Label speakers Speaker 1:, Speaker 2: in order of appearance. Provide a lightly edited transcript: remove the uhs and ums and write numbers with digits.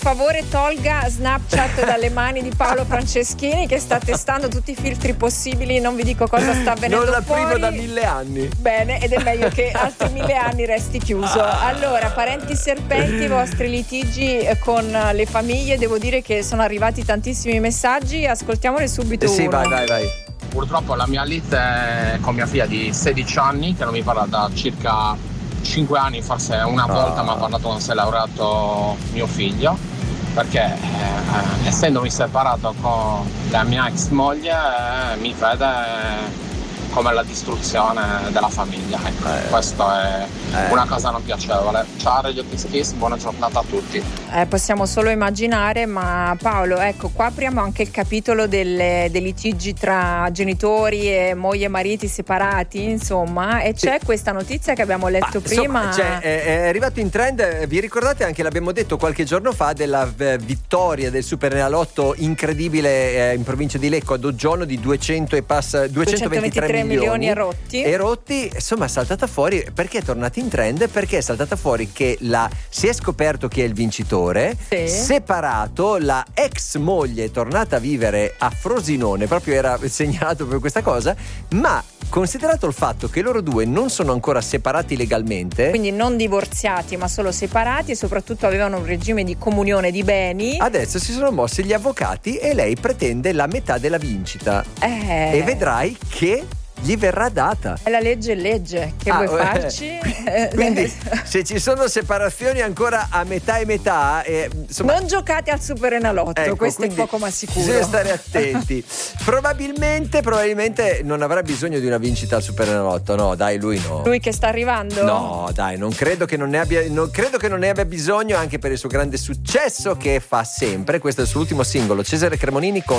Speaker 1: favore tolga Snapchat dalle mani di Paolo Franceschini, che sta testando tutti i filtri possibili. Non vi dico cosa sta avvenendo.
Speaker 2: Non la
Speaker 1: fuori.
Speaker 2: primo da 1000 anni.
Speaker 1: Bene, ed è meglio che altri 1000 anni resti chiuso. Allora, parenti serpenti, i vostri litigi con le famiglie, devo dire che sono arrivati tantissimi messaggi, ascoltiamone subito
Speaker 2: Sì,
Speaker 1: uno.
Speaker 2: vai.
Speaker 3: Purtroppo la mia lite è con mia figlia di 16 anni, che non mi parla da circa 5 anni, forse una volta mi ha parlato quando si è laureato mio figlio, perché essendomi separato con la mia ex moglie mi vede come la distruzione della famiglia. Questo è una cosa non piacevole. Ciao Radio Kiss Kiss, buona giornata a tutti.
Speaker 1: Possiamo solo immaginare, ma Paolo, ecco, qua apriamo anche il capitolo dei litigi tra genitori e moglie e mariti separati, insomma, e c'è questa notizia che abbiamo letto prima.
Speaker 2: Insomma, è arrivato in trend, vi ricordate anche, l'abbiamo detto qualche giorno fa, della vittoria del Superenalotto incredibile in provincia di Lecco a Doggiono di 223
Speaker 1: milioni e rotti.
Speaker 2: Insomma, è saltata fuori. Perché è tornata in trend? Perché è saltata fuori che si è scoperto chi è il vincitore.
Speaker 1: Sì.
Speaker 2: Separato, la ex moglie è tornata a vivere a Frosinone, proprio era segnalato per questa cosa, ma considerato il fatto che loro due non sono ancora separati legalmente,
Speaker 1: quindi non divorziati ma solo separati, e soprattutto avevano un regime di comunione di beni,
Speaker 2: adesso si sono mossi gli avvocati e lei pretende la metà della vincita e vedrai che gli verrà data.
Speaker 1: È la legge, che vuoi farci?
Speaker 2: Quindi se ci sono separazioni ancora a metà e metà, insomma,
Speaker 1: non giocate al Superenalotto,
Speaker 2: ecco,
Speaker 1: questo è poco ma sicuro.
Speaker 2: Bisogna stare attenti. Probabilmente non avrà bisogno di una vincita al Superenalotto. No, dai, lui no.
Speaker 1: Lui che sta arrivando?
Speaker 2: No, dai, non credo che non ne abbia bisogno, anche per il suo grande successo che fa sempre. Questo è il suo ultimo singolo, Cesare Cremonini con